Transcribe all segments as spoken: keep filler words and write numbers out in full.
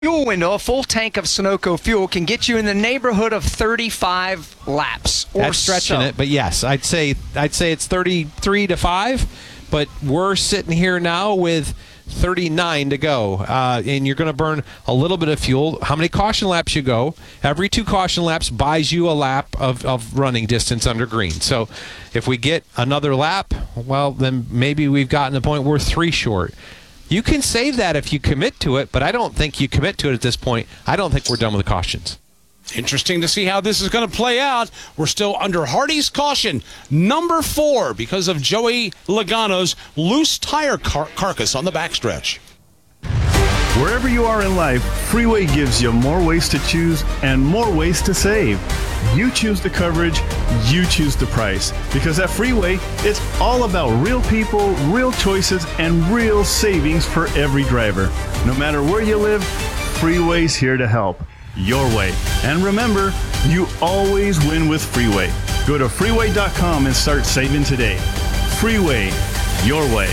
fuel window, a full tank of Sunoco fuel can get you in the neighborhood of thirty-five laps or That's stretching so. it, but yes, I'd say I'd say it's thirty-three to five, but we're sitting here now with thirty-nine to go, uh, and you're going to burn a little bit of fuel. How many caution laps you go? Every two caution laps buys you a lap of, of running distance under green. So if we get another lap, well, then maybe we've gotten the point we're three short. You can save that if you commit to it, but I don't think you commit to it at this point. I don't think we're done with the cautions. Interesting to see how this is going to play out. We're still under Hardy's caution, number four, because of Joey Logano's loose tire car- carcass on the backstretch. Wherever you are in life, Freeway gives you more ways to choose and more ways to save. You choose the coverage, you choose the price. Because at Freeway, it's all about real people, real choices, and real savings for every driver. No matter where you live, Freeway's here to help. Your way. And remember, you always win with Freeway. Go to freeway dot com and start saving today. Freeway, your way.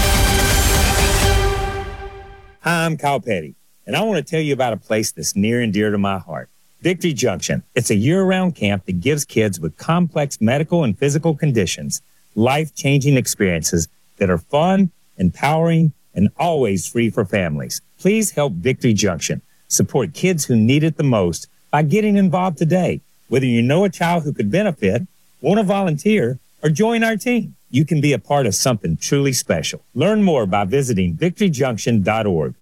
Hi, I'm Kyle Petty, and I want to tell you about a place that's near and dear to my heart. Victory Junction. It's a year-round camp that gives kids with complex medical and physical conditions life-changing experiences that are fun, empowering, and always free for families. Please help Victory Junction support kids who need it the most by getting involved today. Whether you know a child who could benefit, want to volunteer, or join our team, you can be a part of something truly special. Learn more by visiting victory junction dot org.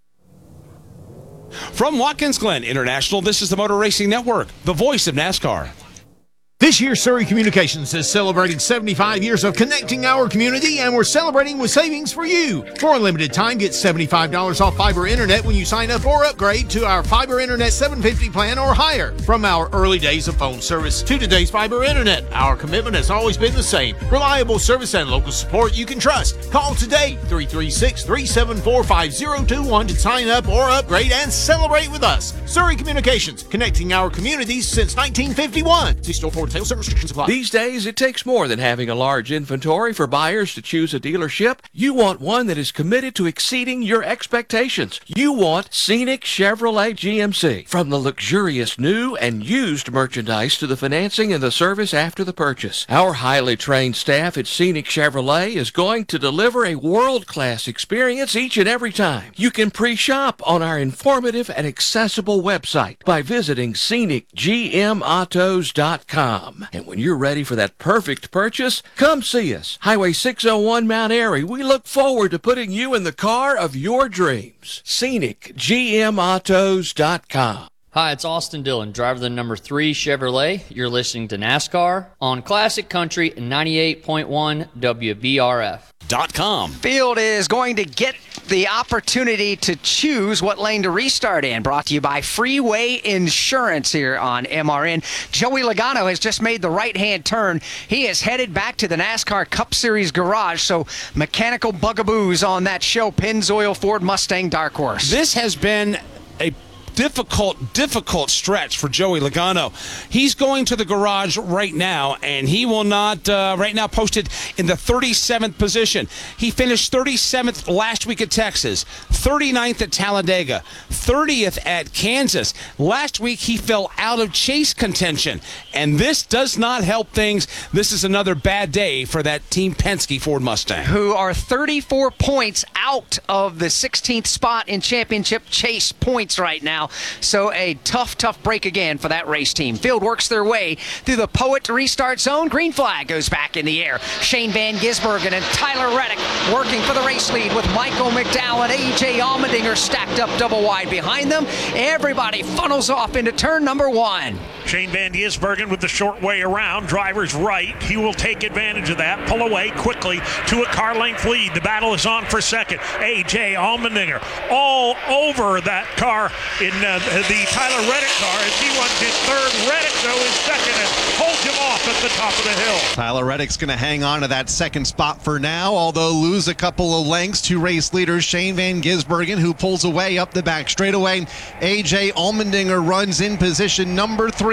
From Watkins Glen International, this is the Motor Racing Network, the voice of NASCAR. This year, Surrey Communications is celebrating seventy-five years of connecting our community, and we're celebrating with savings for you. For a limited time, get seventy-five dollars off fiber internet when you sign up or upgrade to our fiber internet seven fifty plan or higher. From our early days of phone service to today's fiber internet, our commitment has always been the same. Reliable service and local support you can trust. Call today, three three six, three seven four, five zero two one to sign up or upgrade and celebrate with us. Surrey Communications, connecting our communities since nineteen fifty-one. See store for details and restrictions apply. These days, it takes more than having a large inventory for buyers to choose a dealership. You want one that is committed to exceeding your expectations. You want Scenic Chevrolet G M C. From the luxurious new and used merchandise to the financing and the service after the purchase, our highly trained staff at Scenic Chevrolet is going to deliver a world-class experience each and every time. You can pre-shop on our informative and accessible website by visiting scenic g m autos dot com. And when you're ready for that perfect purchase, come see us. Highway six oh one Mount Airy. We look forward to putting you in the car of your dreams. scenic g m autos dot com. Hi, it's Austin Dillon, driver of the number three Chevrolet. You're listening to NASCAR on Classic Country ninety-eight point one W B R F. Dot com. Field is going to get the opportunity to choose what lane to restart in. Brought to you by Freeway Insurance here on M R N. Joey Logano has just made the right-hand turn. He is headed back to the NASCAR Cup Series garage, so mechanical bugaboos on that show. Pennzoil Ford Mustang Dark Horse. This has been a difficult, difficult stretch for Joey Logano. He's going to the garage right now, and he will not, uh, right now posted in the thirty-seventh position. He finished thirty-seventh last week at Texas, thirty-ninth at Talladega, thirtieth at Kansas. Last week, he fell out of chase contention, and this does not help things. This is another bad day for that Team Penske Ford Mustang, who are thirty-four points out of the sixteenth spot in championship chase points right now. So a tough, tough break again for that race team. Field works their way through the Poet restart zone. Green flag goes back in the air. Shane Van Gisbergen and Tyler Reddick working for the race lead with Michael McDowell and A J Allmendinger stacked up double wide behind them. Everybody funnels off into turn number one. Shane Van Gisbergen with the short way around. Driver's right. He will take advantage of that. Pull away quickly to a car length lead. The battle is on for second. A J Allmendinger all over that car in uh, the Tyler Reddick car as he runs in third. Reddick, though, is second and holds him off at the top of the hill. Tyler Reddick's going to hang on to that second spot for now, although lose a couple of lengths to race leaders Shane Van Gisbergen, who pulls away up the back straightaway. A J Allmendinger runs in position number three.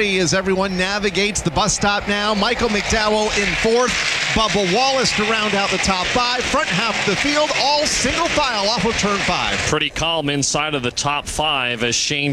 three as everyone navigates the bus stop now. Michael McDowell in fourth. Bubba Wallace to round out the top five. Front half of the field, all single file off of turn five. Pretty calm inside of the top five as Shane